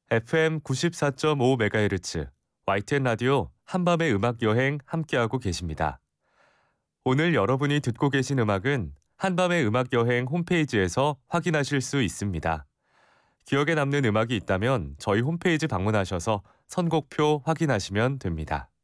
FM 94.5MHz YTN 라디오 한밤의 음악 여행 함께하고 계십니다. 오늘 여러분이 듣고 계신 음악은 한밤의 음악 여행 홈페이지에서 확인하실 수 있습니다. 기억에 남는 음악이 있다면 저희 홈페이지 방문하셔서 선곡표 확인하시면 됩니다.